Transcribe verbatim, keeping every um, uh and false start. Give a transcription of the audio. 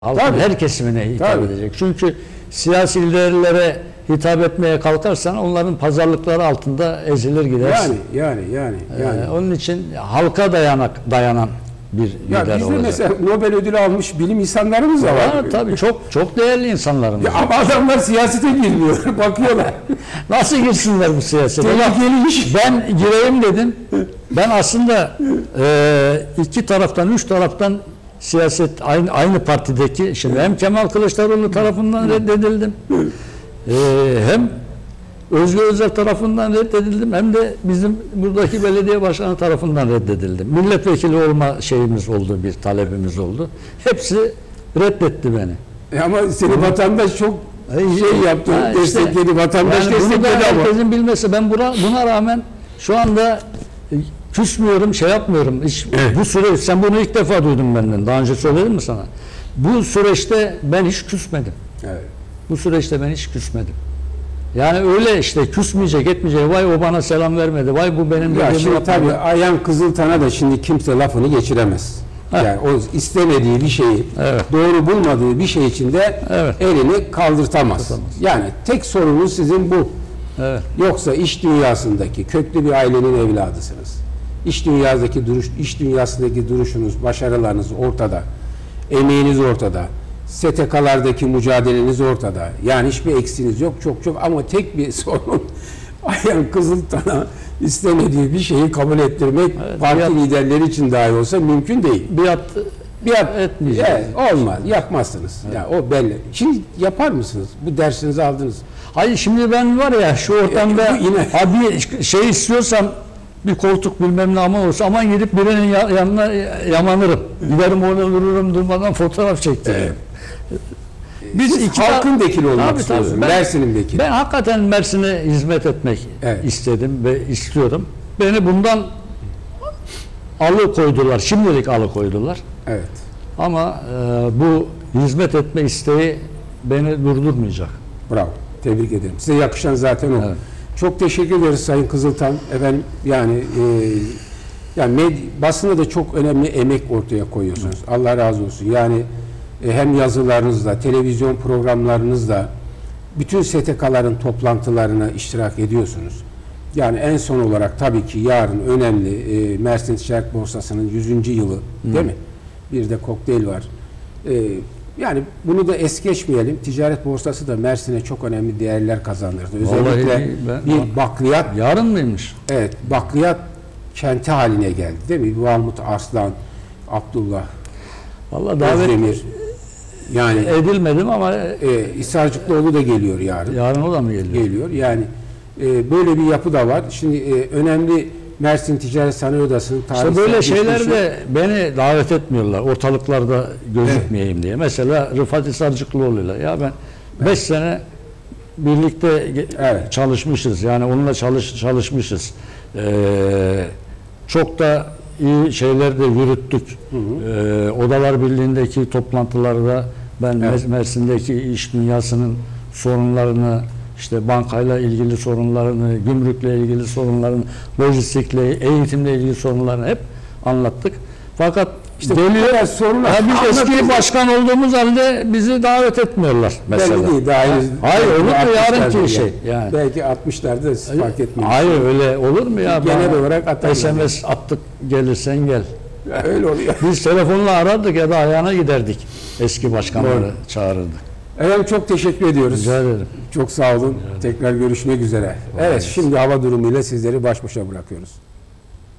Halkın Tabii. her kesimine hitap Tabii. edecek. Çünkü siyasi liderlere hitap etmeye kalkarsan onların pazarlıkları altında ezilir gidersin. Yani yani yani yani. Ee, onun için halka dayanak dayanan bir Ya lider bizde olacak. mesela Nobel ödülü almış bilim insanlarımız da var. var. Tabii çok çok değerli insanlarımız. Ya var. ama adamlar siyasete girmiyor. Bakıyorlar. Nasıl girsinler bu siyasete? Tehlikeli iş. Ben gireyim dedim. Ben aslında e, iki taraftan, üç taraftan siyaset aynı aynı partideki şimdi hem Kemal Kılıçdaroğlu tarafından reddedildim. E, hem Özgür Özel tarafından reddedildim hem de bizim buradaki belediye başkanı tarafından reddedildim. Milletvekili olma şeyimiz oldu, bir talebimiz oldu. Hepsi reddetti beni. E ama seni vatandaş çok şey yaptı, Ha, işte, destekledi, vatandaş yani bunu da destekledi ama. herkesin bilmesi. Ben buna, buna rağmen şu anda e, küsmüyorum, şey yapmıyorum. Hiç, Evet. Bu süreç, sen bunu ilk defa duydun benden. Daha önce söyledim mi sana? Bu süreçte ben hiç küsmedim. Evet. Bu süreçte ben hiç küsmedim. Yani öyle işte küsmeyecek, etmeyecek. Vay o bana selam vermedi. Vay bu benim Ya dediğimi şimdi yapmadı. tabii Ayhan Kızıltan'a da şimdi kimse lafını geçiremez. Evet. Yani o istemediği bir şeyi, Evet. doğru bulmadığı bir şey içinde Evet. elini kaldırtamaz. Kaldırtamaz. Yani tek sorunuz sizin bu. Evet. Yoksa iş dünyasındaki köklü bir ailenin evladısınız. İş dünyasındaki duruş, iş dünyasındaki duruşunuz, başarılarınız ortada. Emeğiniz ortada. S T K'lardaki mücadeleniz ortada. Yani hiçbir eksiniz yok, çok çok ama tek bir sorun Ayhan Kızıltan'a istemediği bir şeyi kabul ettirmek Evet, parti biat, liderleri için dahi olsa mümkün değil. biat Biat etmeyeceğiz. Evet, olmaz, yapmazsınız. Evet. Ya o belli. Şimdi yapar mısınız? Bu dersinizi aldınız. Hayır şimdi ben var ya şu ortamda E, bu yine- abi şey istiyorsam bir koltuk bilmem ne ama olsa aman gidip birinin ya- yanına yamanırım. Giderim orada dururum durmadan fotoğraf çektiririm. Evet. Biz Siz iki halkın ta- vekili olmak Tabii, istiyorsunuz. tabii. Ben- Mersin'in vekili. Ben hakikaten Mersin'e hizmet etmek Evet. istedim ve istiyorum. Beni bundan alıkoydular. Şimdilik alıkoydular. Evet. Ama e, bu hizmet etme isteği beni durdurmayacak. Bravo. Tebrik ederim. Size yakışan zaten o. Evet. Çok teşekkür ederiz Sayın Kızıltan. Efendim yani e, yani med- basında da çok önemli emek ortaya koyuyorsunuz. Evet. Allah razı olsun. Yani e, hem yazılarınızla, televizyon programlarınızla bütün S T K'ların toplantılarına iştirak ediyorsunuz. Yani en son olarak tabii ki yarın önemli e, Mersin Ticaret Borsası'nın yüzüncü yılı değil Hı. mi? Bir de kokteyl var. E, yani bunu da es geçmeyelim. Ticaret Borsası da Mersin'e çok önemli değerler kazandırdı. Özellikle Vallahi ben- bir bakliyat, Yarın mıymış? evet bakliyat kenti haline geldi değil mi? Mahmut Arslan, Abdullah Vallahi davet Özdemir. Yani edilmedim ama e, İsarcıklıoğlu da geliyor yarın. yarın o da mı geliyor? Geliyor. Yani e, böyle bir yapı da var. Şimdi e, önemli Mersin Ticaret Sanayi Odası'nın tarihsel İşte böyle şeyler geçmişi- de beni davet etmiyorlar. Ortalıklarda gözükmeyeyim diye. Mesela Rıfat Hisarcıklıoğlu'yla ya ben beş sene birlikte ge- Evet. çalışmışız. Yani onunla çalış çalışmışız. Ee, çok da iyi şeyler de yürüttük. Ee, Odalar Birliği'ndeki toplantılarda ben Evet. Mersin'deki iş dünyasının sorunlarını, işte bankayla ilgili sorunlarını, gümrükle ilgili sorunlarını, lojistikle, eğitimle ilgili sorunlarını hep anlattık. Fakat İşte işte bu kadar sorunlar ya biz eski anlatıldı. başkan olduğumuz halde bizi davet etmiyorlar mesela. Belli değil. Daha henüz- Hayır belki olur mu altmışlarda yarınki şey yani. yani. Belki altmışlarda siz fark etmeyin. Hayır öyle olur mu ya? Genel Bana olarak atarlar. S M S attık gelirsen gel. Öyle oluyor. Biz telefonla arardık ya da ayağına giderdik. Eski başkanları Doğru. çağırırdık. Efendim çok teşekkür ediyoruz. Rica ederim. Çok sağ olun. Tekrar görüşmek üzere. Evet, şimdi hava durumuyla sizleri baş başa bırakıyoruz.